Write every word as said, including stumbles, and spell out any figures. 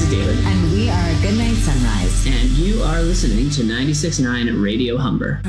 David. And we are Goodnight Sunrise. And you are listening to ninety-six point nine Radio Humber.